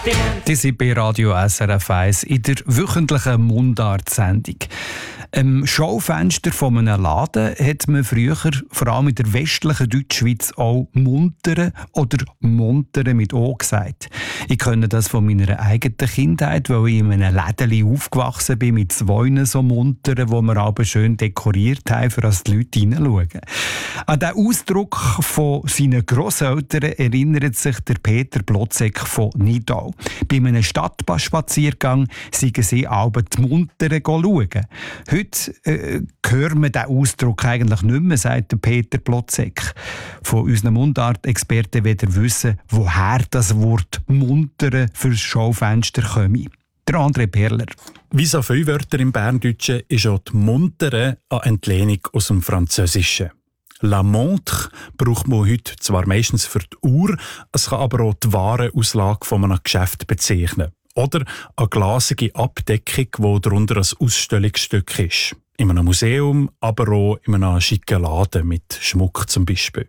Die sind bei Radio SRF 1 in der wöchentlichen Mundart-Sendung. Im Schaufenster von einem Laden hat man früher, vor allem in der westlichen Deutschschweiz, auch Muntere oder Montere mit O gesagt. Ich kenne das von meiner eigenen Kindheit, weil ich in einem Lädeli aufgewachsen bin mit 2 so Munteren, die wir aber schön dekoriert haben, für dass die Leute hineinschauen. An den Ausdruck von seinen Grosseltern erinnert sich der Peter Blotzek von Nidau. Bei einem Stadtspaziergang seien sie alle die Munteren schauen. Heute hören wir diesen Ausdruck eigentlich nicht mehr, sagt der Peter Blotzek. Von unseren Mundart-Experten will er wissen, woher das Wort «muntere» für das Schaufenster komme. Der André Perler. Wie so viele Wörter im Berndeutschen ist auch die «muntere» eine Entlehnung aus dem Französischen. «La montre» braucht man heute zwar meistens für die Uhr, es kann aber auch die Warenauslage von einem Geschäft bezeichnen. Oder eine glasige Abdeckung, die darunter ein Ausstellungsstück ist. In einem Museum, aber auch in einem schicken Laden mit Schmuck zum Beispiel.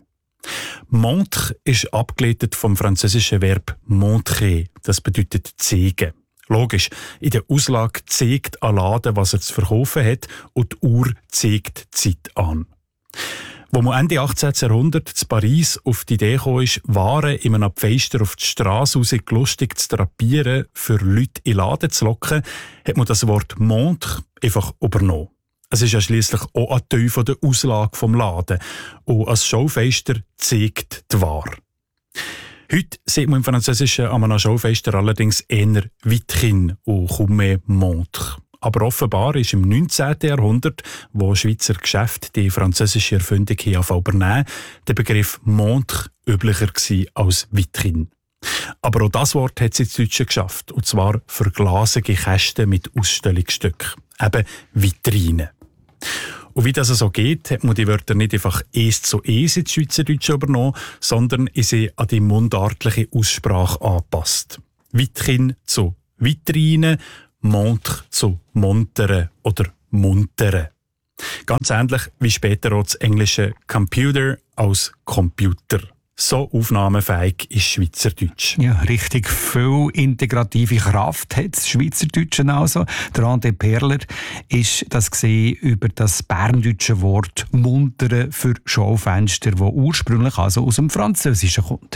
Montre ist abgeleitet vom französischen Verb montrer, das bedeutet zeigen. Logisch, in der Auslage zeigt ein Laden, was er zu verkaufen hat, und die Uhr zeigt die Zeit an. Wo man Ende 18. Jahrhundert in Paris auf die Idee kam, Waren in einem Pfeister auf die Strasse raus lustig zu drapieren, für Leute in den Laden zu locken, hat man das Wort «montre» einfach übernommen. Es ist ja schliesslich auch ein Teil der Auslage des Laden. Und als Schaufenster zeigt die Ware. Heute sieht man im Französischen an einem Schaufenster allerdings eher «vitrine» und kaum mehr «montre». Aber offenbar ist im 19. Jahrhundert, wo Schweizer Geschäfte die französische Erfindung übernehmen, der Begriff «montre» üblicher gewesen als «vitrine». Aber auch das Wort hat es ins Deutsche geschafft, und zwar für glasige Kästen mit Ausstellungsstücken, eben «Vitrine». Und wie das so geht, hat man die Wörter nicht einfach 1:1 ins Schweizerdeutsche übernommen, sondern sie an die mundartliche Aussprache angepasst. «Vitrine» zu «Vitrine», Montre zu Montere oder Muntere. Ganz ähnlich wie später auch das englische Computer als Computer. So aufnahmefähig ist Schweizerdeutsch. Ja, richtig viel integrative Kraft hat das Schweizerdeutsche also. Der André Perler ist das gesehen über das berndeutsche Wort «muntere» für Schaufenster, das ursprünglich also aus dem Französischen kommt.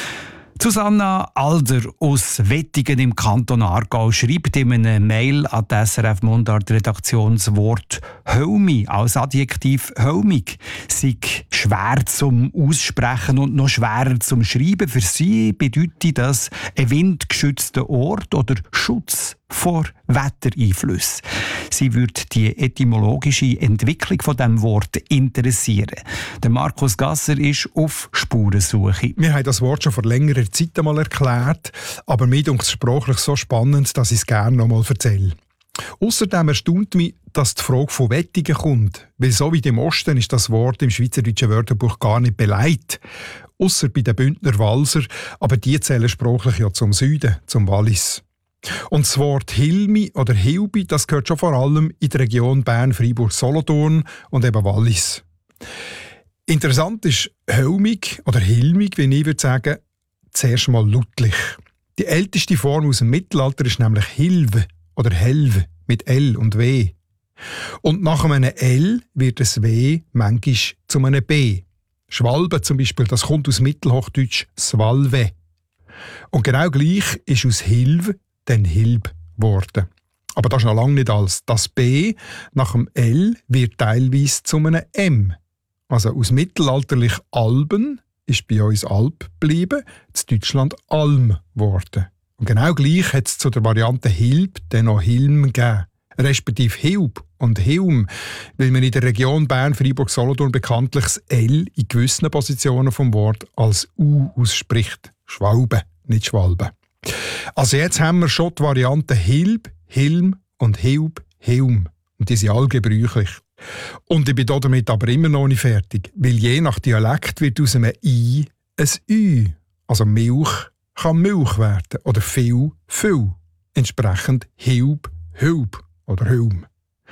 Susanna Alder aus Wettingen im Kanton Aargau schreibt in einer Mail an die SRF Mundart-Redaktion das Wort «Hölmi» als Adjektiv «hölmig» sei schwer zum Aussprechen und noch schwerer zum Schreiben. Für sie bedeutet das ein windgeschützter Ort oder Schutz vor Wettereinflüssen. Sie würde die etymologische Entwicklung von diesem Wort interessieren. Der Markus Gasser ist auf Spurensuche. Wir haben das Wort schon vor längerer Zeit einmal erklärt, aber mir ist es sprachlich so spannend, dass ich es gerne noch einmal erzähle. Außerdem erstaunt mich, dass die Frage von Wettingen kommt, weil so wie im Osten ist das Wort im Schweizerdeutschen Wörterbuch gar nicht beleidigt. Ausser bei den Bündner Walser, aber die zählen sprachlich ja zum Süden, zum Wallis. Und das Wort Hilmi oder Hilbi, das gehört schon vor allem in die Region Bern, Freiburg, Solothurn und eben Wallis. Interessant ist hölmig oder hilmig, wie ich würde sagen, zuerst mal lautlich. Die älteste Form aus dem Mittelalter ist nämlich Hilve oder Helve mit L und W. Und nach einem L wird das W manchmal zu einem B. Schwalbe zum Beispiel, das kommt aus Mittelhochdeutsch Swalwe. Und genau gleich ist aus Hilve dann Hilb geworden. Aber das ist noch lange nicht alles. Das B nach dem L wird teilweise zu einem M. Also aus mittelalterlich Alben ist bei uns Alp geblieben, in Deutschland Alm geworden. Und genau gleich hat es zu der Variante Hilb dann noch Hilm gegeben. Respektive Hilb und Hilm, weil man in der Region Bern, Freiburg, Solothurn bekanntlich das L in gewissen Positionen vom Wort als U ausspricht. Schwalbe, nicht Schwalbe. Also jetzt haben wir schon die Varianten Hilb, Hilm und Hilb, Hilm. Und die sind alle gebräuchlich. Und ich bin damit aber immer noch nicht fertig, weil je nach Dialekt wird aus einem I ein Ü. Also Milch kann Milch werden oder viel, viel. Entsprechend Hilb, Hilb oder Hilm.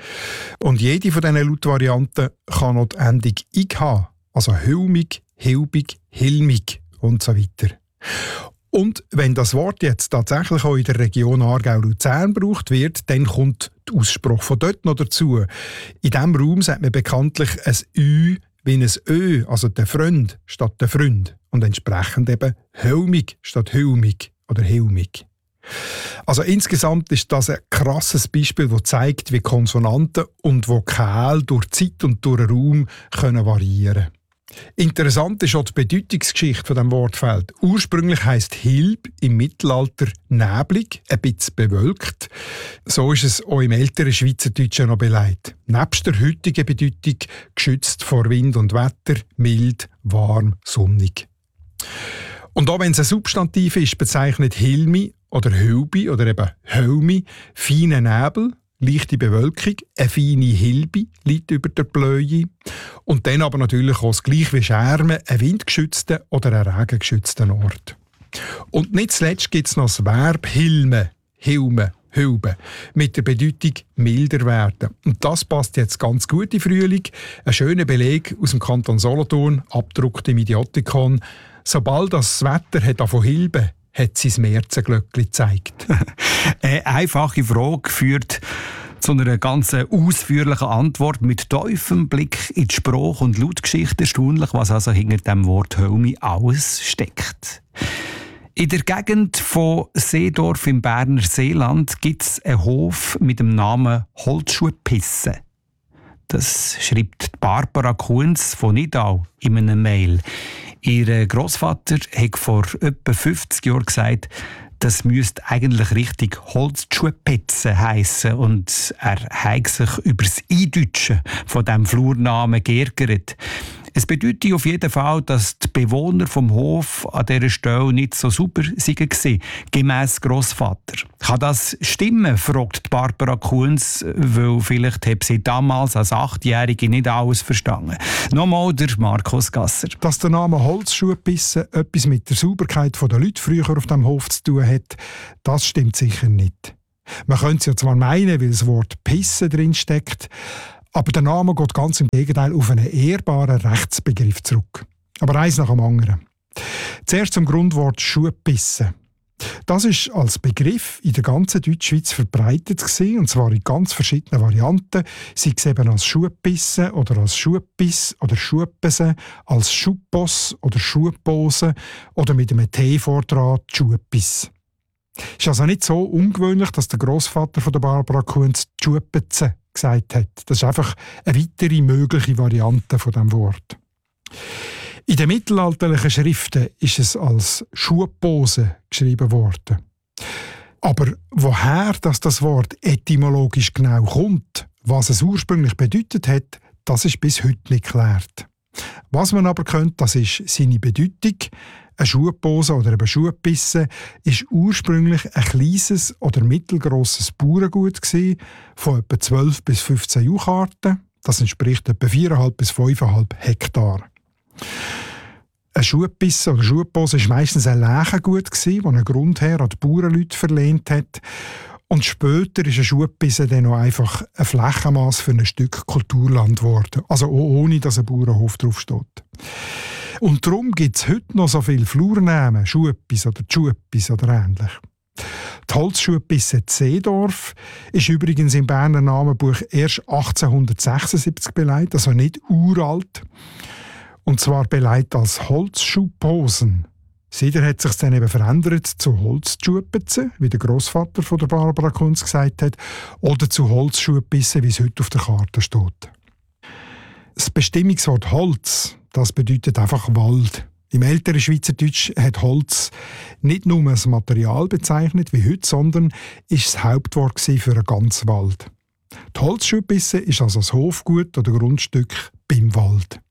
Und jede von diesen Lautvarianten kann noch die Endung «ig» haben. Also Hilmig, Hilbig, Hilmig und so weiter. Und wenn das Wort jetzt tatsächlich auch in der Region Aargau-Luzern gebraucht wird, dann kommt der Ausspruch von dort noch dazu. In diesem Raum sagt man bekanntlich ein Ü wie ein Ö, also der Freund statt der Freund. Und entsprechend eben Hölmig statt Hülmig oder Hilmig. Also insgesamt ist das ein krasses Beispiel, das zeigt, wie Konsonanten und Vokale durch Zeit und durch Raum können variieren. Interessant ist auch die Bedeutungsgeschichte von dem Wortfeld. Ursprünglich heisst Hilb im Mittelalter neblig, ein bisschen bewölkt. So ist es auch im älteren Schweizerdeutschen noch belegt. Nebst der heutigen Bedeutung geschützt vor Wind und Wetter, mild, warm, sonnig. Und auch wenn es ein Substantiv ist, bezeichnet Hilmi oder Hülbi oder eben Hölmi feine Nebel, leichte Bewölkung, eine feine Hilbi liegt über der Bläue und dann aber natürlich auch das gleich wie Schermen, einen windgeschützten oder einen regengeschützten Ort. Und nicht zuletzt gibt es noch das Verb Hilme, Hilme, Hülben, mit der Bedeutung milder werden. Und das passt jetzt ganz gut in Frühling. Ein schöner Beleg aus dem Kanton Solothurn, abgedruckt im Idiotikon. Sobald das Wetter hat von Hilben, hat sein Märzenglöckchen gezeigt. Eine einfache Frage führt zu einer ganz ausführlichen Antwort mit tiefem Blick in die Spruch- und Lautgeschichte. Erstaunlich, was also hinter dem Wort Hölmi alles steckt. In der Gegend von Seedorf im Berner Seeland gibt es einen Hof mit dem Namen Holzschuhpisse. Das schreibt Barbara Kunz von Nidau in einem Mail. Ihr Grossvater hat vor etwa 50 Jahren gesagt, das müsste eigentlich richtig Holzschuhpetze heissen und er hat sich über das Eindeutschen von diesem Flurnamen geärgert. Es bedeutet auf jeden Fall, dass die Bewohner vom Hof an dieser Stelle nicht so sauber waren, gemäss Grossvater. Kann das stimmen, fragt Barbara Kunz, weil vielleicht hat sie damals als 8-Jährige nicht alles verstanden. Nochmal der Markus Gasser. Dass der Name Holzschuhpisse etwas mit der Sauberkeit der Leute früher auf dem Hof zu tun hat, das stimmt sicher nicht. Man könnte es ja zwar meinen, weil das Wort Pisse drin steckt, aber der Name geht ganz im Gegenteil auf einen ehrbaren Rechtsbegriff zurück. Aber eins nach dem anderen. Zuerst zum Grundwort Schuhpisse. Das ist als Begriff in der ganzen Deutschschweiz verbreitet gewesen, und zwar in ganz verschiedenen Varianten, sei es eben als Schuhpisse oder als Schuhpiss oder Schuhpese, als Schuhposs oder Schuhpose oder mit einem T vordran Schuhpiss. Es ist also nicht so ungewöhnlich, dass der Grossvater von der Barbara Kunz Schuhpeze gesagt hat. Das ist einfach eine weitere mögliche Variante von dem Wort. In den mittelalterlichen Schriften ist es als Schuhpose geschrieben worden. Aber woher das Wort etymologisch genau kommt, was es ursprünglich bedeutet hat, das ist bis heute nicht geklärt. Was man aber könnte, das ist seine Bedeutung. Eine Schuhpose oder eben Schuhpisse war ursprünglich ein kleines oder mittelgrosses Bauerngut von etwa 12 bis 15 Jucharten. Das entspricht etwa 4,5 bis 5,5 Hektar. Eine Schuhpisse oder Schuhpose war meistens ein Leichengut, das ein Grundherr an die Bauernleute verlehnt hat. Und später ist eine Schuhpisse dann noch einfach ein Flächenmaß für ein Stück Kulturland geworden. Also auch ohne, dass ein Bauernhof draufsteht. Und darum gibt es heute noch so viele Flurnamen, Schuhpis oder Schuhpis oder ähnlich. Die Holzschuhpisse Seedorf ist übrigens im Berner Namenbuch erst 1876 belegt, also nicht uralt. Und zwar belegt als Holzschuhposen. Seither hat sich dann eben verändert zu Holzschuhpisse, wie der Grossvater von der Barbara Kunz gesagt hat, oder zu Holzschuhpisse, wie es heute auf der Karte steht. Das Bestimmungswort Holz, das bedeutet einfach Wald. Im älteren Schweizerdeutsch hat Holz nicht nur das Material bezeichnet wie heute, sondern ist das Hauptwort für einen ganzen Wald. Die Holzschuhpisse ist also das Hofgut oder Grundstück beim Wald.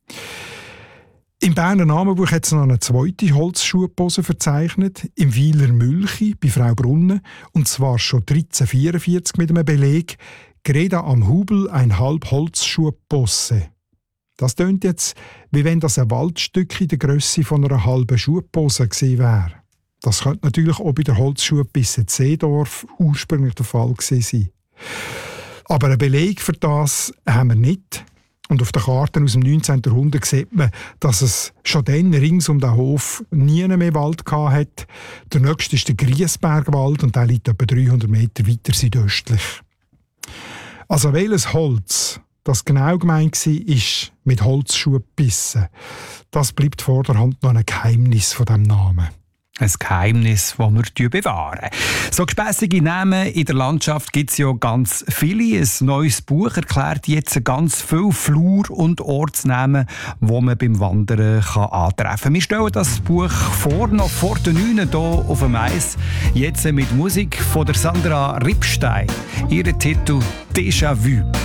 Im Berner Namenbuch hat es noch eine zweite Holzschuhpose verzeichnet, im Weiler Mülchi bei Frau Brunnen, und zwar schon 1344 mit einem Beleg «Greda am Hubel ein halb Holzschuhpose». Das tönt jetzt, wie wenn das ein Waldstück in der Grösse von einer halben Schuhpose gewesen wäre. Das könnte natürlich auch bei der Holzschuhpisse Seedorf ursprünglich der Fall gewesen sein. Aber einen Beleg für das haben wir nicht. Und auf den Karten aus dem 19. Jahrhundert sieht man, dass es schon dann rings um den Hof nie mehr Wald hatte. Der nächste ist der Griesbergwald und der liegt etwa 300 Meter weiter südöstlich. Also welches Holz das genau gemeint war, ist mit Holzschuhen gebissen. Das bleibt vorderhand noch ein Geheimnis von diesem Namen. Ein Geheimnis, das wir bewahren. So gespässige Namen in der Landschaft gibt es ja ganz viele. Ein neues Buch erklärt jetzt ganz viele Flur- und Ortsnamen, die man beim Wandern antreffen kann. Wir stellen das Buch vor, noch vor den 9 hier auf dem Eis. Jetzt mit Musik von der Sandra Rippstein. Ihr Titel «Déjà Vu».